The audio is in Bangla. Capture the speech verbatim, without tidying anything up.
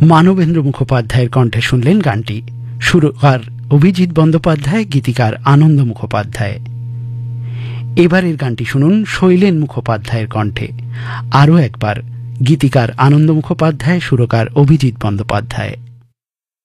মানবেন্দ্র মুখোপাধ্যায়ের কণ্ঠে শুনলেন গানটি। সুরকার অভিজিৎ বন্দ্যোপাধ্যায়, গীতিকার আনন্দ মুখোপাধ্যায়। এবারের গানটি শুনুন শৈলেন মুখোপাধ্যায়ের কণ্ঠে। আরও একবার, গীতিকার আনন্দ মুখোপাধ্যায়, সুরকার অভিজিৎ বন্দ্যোপাধ্যায়।